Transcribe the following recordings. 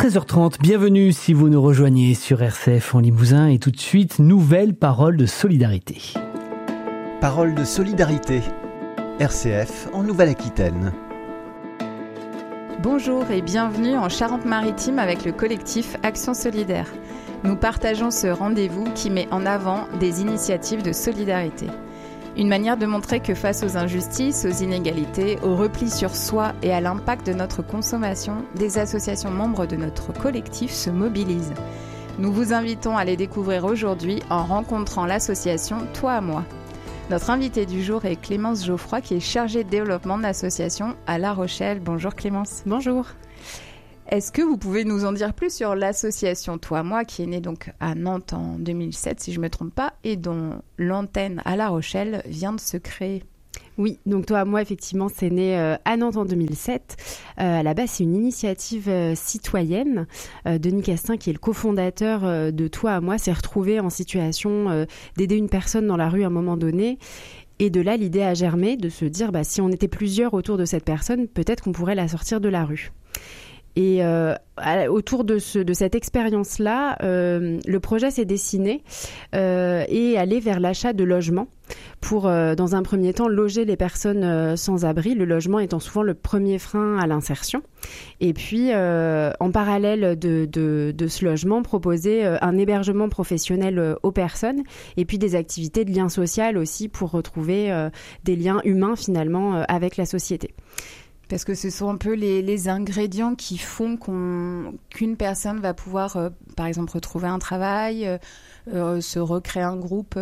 13h30, bienvenue si vous nous rejoignez sur RCF en Limousin et tout de suite, nouvelle parole de solidarité. Parole de solidarité, RCF en Nouvelle-Aquitaine. Bonjour et bienvenue en Charente-Maritime avec le collectif Action Solidaire. Nous partageons ce rendez-vous qui met en avant des initiatives de solidarité. Une manière de montrer que face aux injustices, aux inégalités, au repli sur soi et à l'impact de notre consommation, des associations membres de notre collectif se mobilisent. Nous vous invitons à les découvrir aujourd'hui en rencontrant l'association Toi à moi. Notre invitée du jour est Clémence Geoffroy qui est chargée de développement de l'association à La Rochelle. Bonjour Clémence. Bonjour. Est-ce que vous pouvez nous en dire plus sur l'association Toi à moi qui est née donc à Nantes en 2007 si je ne me trompe pas et dont l'antenne à La Rochelle vient de se créer? Oui, donc Toi à moi, effectivement, c'est né à Nantes en 2007. À la base, c'est une initiative citoyenne. Denis Castin, qui est le cofondateur de Toi à moi, s'est retrouvé en situation d'aider une personne dans la rue à un moment donné. Et de là, l'idée a germé de se dire, si on était plusieurs autour de cette personne, peut-être qu'on pourrait la sortir de la rue. Et autour de cette expérience-là, le projet s'est dessiné et allé vers l'achat de logements pour, dans un premier temps, loger les personnes sans abri, le logement étant souvent le premier frein à l'insertion. Et puis, en parallèle de ce logement, proposer un hébergement professionnel aux personnes et puis des activités de lien social aussi pour retrouver des liens humains finalement avec la société. Parce que ce sont un peu les ingrédients qui font qu'une personne va pouvoir, par exemple, retrouver un travail, se recréer un groupe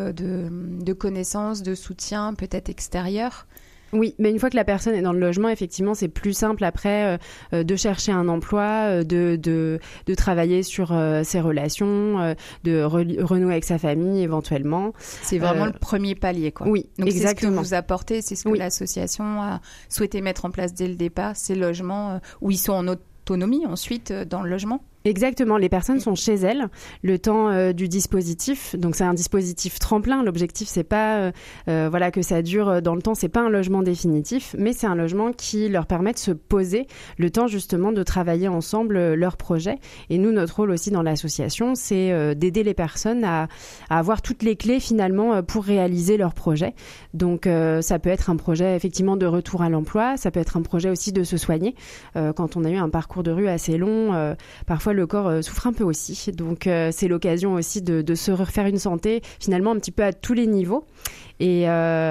de connaissances, de soutien, peut-être extérieur. Oui, mais une fois que la personne est dans le logement, effectivement, c'est plus simple après de chercher un emploi, de travailler sur ses relations, de renouer avec sa famille éventuellement. C'est vraiment le premier palier, quoi. Oui, donc exactement. C'est ce que vous apportez, c'est ce que l'association a souhaité mettre en place dès le départ, ces logements où ils sont en autonomie ensuite dans le logement. Exactement, les personnes sont chez elles le temps du dispositif. Donc c'est un dispositif tremplin. L'objectif c'est pas que ça dure dans le temps, c'est pas un logement définitif, mais c'est un logement qui leur permet de se poser le temps justement de travailler ensemble leur projet. Et nous, notre rôle aussi dans l'association, c'est d'aider les personnes à avoir toutes les clés finalement pour réaliser leur projet. Donc ça peut être un projet effectivement de retour à l'emploi, ça peut être un projet aussi de se soigner. Quand on a eu un parcours de rue assez long, parfois le corps souffre un peu aussi. Donc, c'est l'occasion aussi de se refaire une santé, finalement, un petit peu à tous les niveaux. Et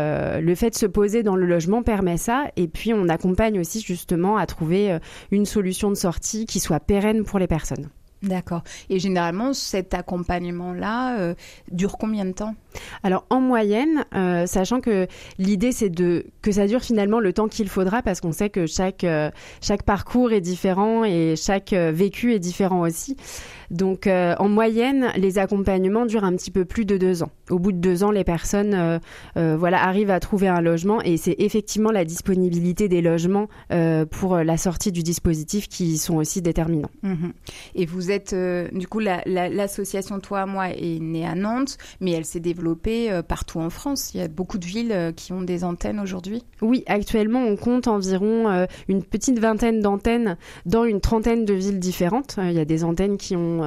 le fait de se poser dans le logement permet ça. Et puis, on accompagne aussi, justement, à trouver une solution de sortie qui soit pérenne pour les personnes. D'accord. Et généralement, cet accompagnement-là dure combien de temps ? Alors, en moyenne, sachant que l'idée, c'est que ça dure finalement le temps qu'il faudra, parce qu'on sait que chaque parcours est différent et chaque vécu est différent aussi. Donc, en moyenne, les accompagnements durent un petit peu plus de 2 ans. Au bout de 2 ans, les personnes arrivent à trouver un logement et c'est effectivement la disponibilité des logements pour la sortie du dispositif qui sont aussi déterminants. Mmh. Et vous êtes, du coup, l'association Toi à moi est née à Nantes, mais elle s'est développée partout en France. Il y a beaucoup de villes qui ont des antennes aujourd'hui. Oui, actuellement, on compte environ une petite vingtaine d'antennes dans une trentaine de villes différentes. Il y a des antennes qui ont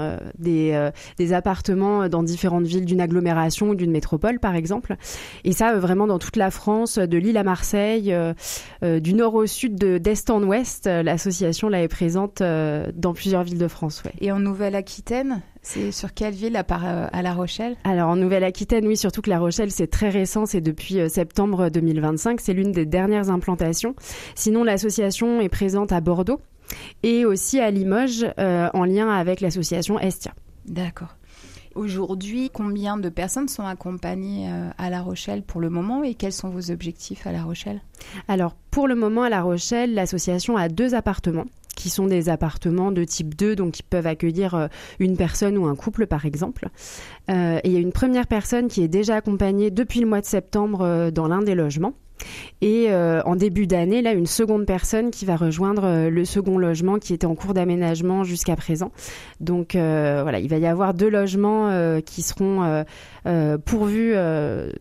des appartements dans différentes villes d'une agglomération ou d'une métropole, par exemple. Et ça, vraiment dans toute la France, de Lille à Marseille, du nord au sud, d'est en ouest, l'association là est présente dans plusieurs villes de France. Ouais. Et en Nouvelle-Aquitaine, c'est sur quelle ville à part à La Rochelle ? Alors en Nouvelle-Aquitaine, oui, surtout que La Rochelle, c'est très récent, c'est depuis septembre 2025, c'est l'une des dernières implantations. Sinon, l'association est présente à Bordeaux et aussi à Limoges, en lien avec l'association Estia. D'accord. Aujourd'hui, combien de personnes sont accompagnées à La Rochelle pour le moment et quels sont vos objectifs à La Rochelle ? Alors, pour le moment, à La Rochelle, l'association a 2 appartements qui sont des appartements de type 2, donc qui peuvent accueillir une personne ou un couple, par exemple. Et il y a une première personne qui est déjà accompagnée depuis le mois de septembre dans l'un des logements. Et en début d'année, là, une seconde personne qui va rejoindre le second logement qui était en cours d'aménagement jusqu'à présent. Donc il va y avoir 2 logements qui seront pourvus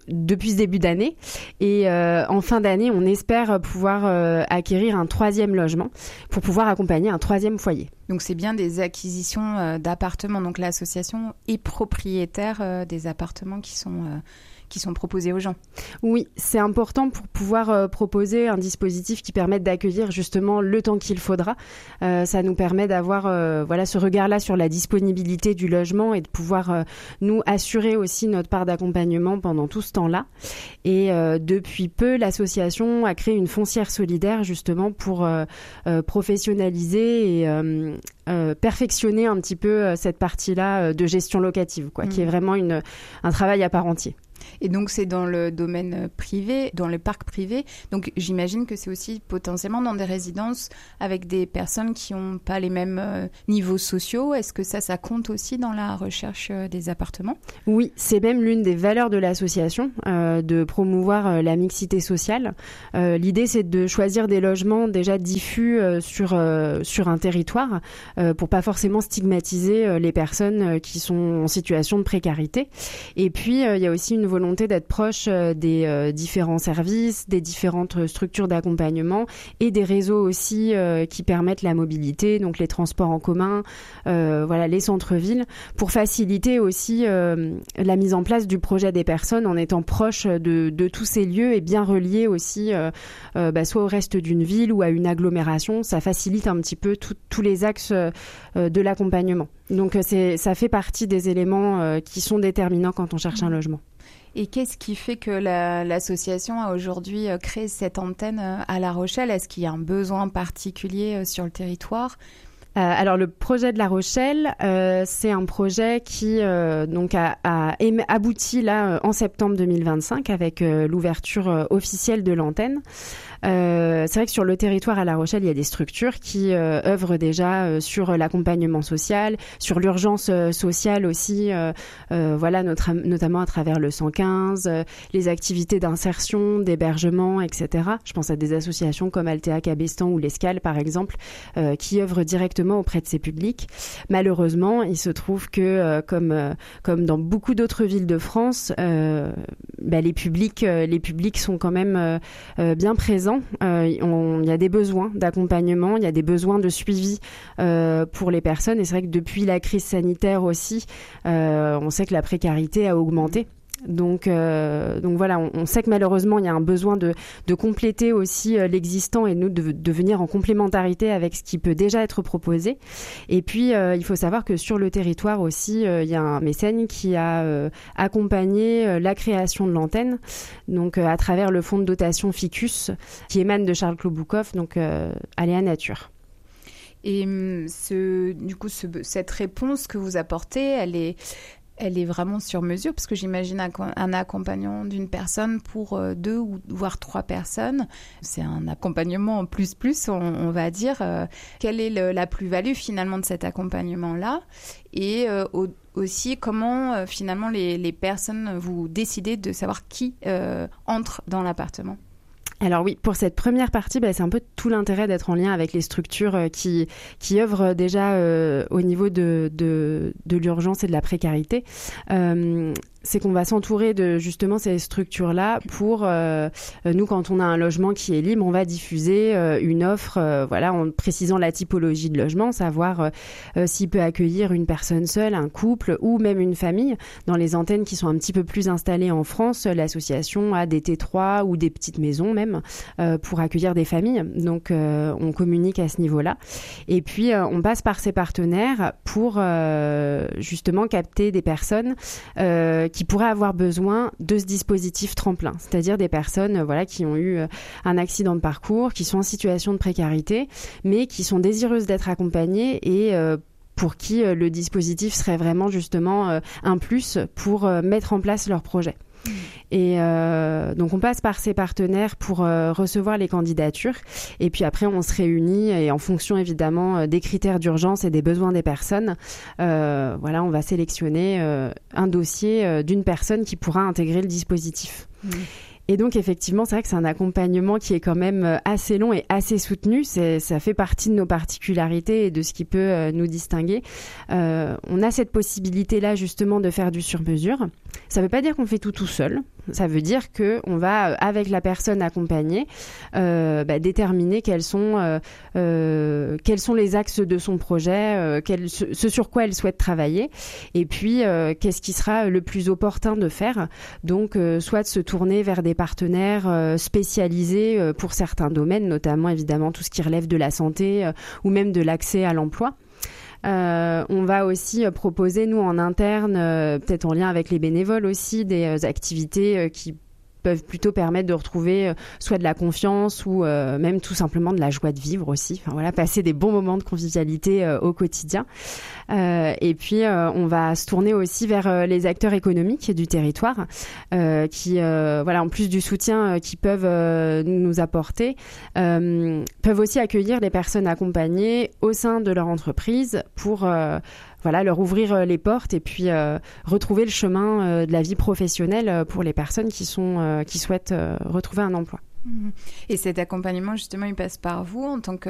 depuis ce début d'année. Et en fin d'année, on espère pouvoir acquérir un 3e logement pour pouvoir accompagner un 3e foyer. Donc c'est bien des acquisitions d'appartements. Donc l'association est propriétaire des appartements qui sont proposés aux gens. Oui, c'est important pour pouvoir proposer un dispositif qui permette d'accueillir justement le temps qu'il faudra. Ça nous permet d'avoir ce regard-là sur la disponibilité du logement et de pouvoir nous assurer aussi notre part d'accompagnement pendant tout ce temps-là. Et depuis peu, l'association a créé une foncière solidaire justement pour professionnaliser et perfectionner un petit peu cette partie-là de gestion locative, qui est vraiment un travail à part entier. Et donc, c'est dans le domaine privé, dans le parc privé. Donc, j'imagine que c'est aussi potentiellement dans des résidences avec des personnes qui n'ont pas les mêmes niveaux sociaux. Est-ce que ça compte aussi dans la recherche des appartements ? Oui, c'est même l'une des valeurs de l'association, de promouvoir la mixité sociale. L'idée, c'est de choisir des logements déjà diffus sur un territoire pour pas forcément stigmatiser les personnes qui sont en situation de précarité. Et puis, il y a aussi une volonté d'être proche des différents services, des différentes structures d'accompagnement et des réseaux aussi qui permettent la mobilité, donc les transports en commun, les centres-villes, pour faciliter aussi la mise en place du projet des personnes en étant proche de tous ces lieux et bien reliés aussi soit au reste d'une ville ou à une agglomération. Ça facilite un petit peu tous les axes de l'accompagnement. Donc ça fait partie des éléments qui sont déterminants quand on cherche un logement. Et qu'est-ce qui fait que l'association a aujourd'hui créé cette antenne à La Rochelle ? Est-ce qu'il y a un besoin particulier sur le territoire ? Alors le projet de La Rochelle, c'est un projet qui a abouti là en septembre 2025 avec l'ouverture officielle de l'antenne. C'est vrai que sur le territoire à La Rochelle, il y a des structures qui œuvrent déjà sur l'accompagnement social, sur l'urgence sociale aussi, notamment à travers le 115, les activités d'insertion, d'hébergement, etc. Je pense à des associations comme Altea Cabestan ou l'Escale, par exemple, qui œuvrent directement auprès de ces publics. Malheureusement, il se trouve que, comme dans beaucoup d'autres villes de France, les publics sont quand même bien présents. Il y a des besoins d'accompagnement, il y a des besoins de suivi pour les personnes. Et c'est vrai que depuis la crise sanitaire aussi, on sait que la précarité a augmenté. Donc voilà, on sait que malheureusement il y a un besoin de compléter aussi l'existant et nous de venir en complémentarité avec ce qui peut déjà être proposé. Et puis il faut savoir que sur le territoire aussi il y a un mécène qui a accompagné la création de l'antenne, donc à travers le fonds de dotation Ficus qui émane de Charles Kloboukov, donc Aléa Nature. Et cette réponse que vous apportez, elle est vraiment sur mesure, parce que j'imagine un accompagnement d'une personne pour 2 ou voire 3 personnes. C'est un accompagnement plus, on va dire. Quelle est la plus-value finalement de cet accompagnement-là ? Et aussi, comment finalement les personnes, vous décidez de savoir qui entre dans l'appartement ? Alors oui, pour cette première partie, c'est un peu tout l'intérêt d'être en lien avec les structures qui œuvrent déjà au niveau de l'urgence et de la précarité. C'est qu'on va s'entourer de justement ces structures-là pour, nous, quand on a un logement qui est libre, on va diffuser une offre, en précisant la typologie de logement, savoir s'il peut accueillir une personne seule, un couple ou même une famille. Dans les antennes qui sont un petit peu plus installées en France, l'association a des T3 ou des petites maisons même pour accueillir des familles. Donc, on communique à ce niveau-là. Et puis, on passe par ses partenaires pour justement capter des personnes qui pourraient avoir besoin de ce dispositif tremplin, c'est-à-dire des personnes qui ont eu un accident de parcours, qui sont en situation de précarité, mais qui sont désireuses d'être accompagnées et pour qui le dispositif serait vraiment justement un plus pour mettre en place leur projet. Et donc on passe par ces partenaires pour recevoir les candidatures et puis après on se réunit et en fonction évidemment des critères d'urgence et des besoins des personnes, on va sélectionner un dossier d'une personne qui pourra intégrer le dispositif. Et donc, effectivement, c'est vrai que c'est un accompagnement qui est quand même assez long et assez soutenu. Ça fait partie de nos particularités et de ce qui peut nous distinguer. On a cette possibilité-là, justement, de faire du sur-mesure. Ça ne veut pas dire qu'on fait tout seul. Ça veut dire qu'on va, avec la personne accompagnée, déterminer quels sont les axes de son projet, ce sur quoi elle souhaite travailler, et puis qu'est-ce qui sera le plus opportun de faire. Donc, soit de se tourner vers des partenaires spécialisés pour certains domaines, notamment évidemment tout ce qui relève de la santé ou même de l'accès à l'emploi. On va aussi proposer, nous, en interne, peut-être en lien avec les bénévoles aussi, des activités qui peuvent plutôt permettre de retrouver soit de la confiance ou même tout simplement de la joie de vivre aussi. Enfin voilà, passer des bons moments de convivialité au quotidien. Et puis on va se tourner aussi vers les acteurs économiques du territoire qui, en plus du soutien qu'ils peuvent nous apporter, peuvent aussi accueillir les personnes accompagnées au sein de leur entreprise pour leur ouvrir les portes et puis retrouver le chemin de la vie professionnelle pour les personnes qui souhaitent retrouver un emploi. Et cet accompagnement, justement, il passe par vous en tant que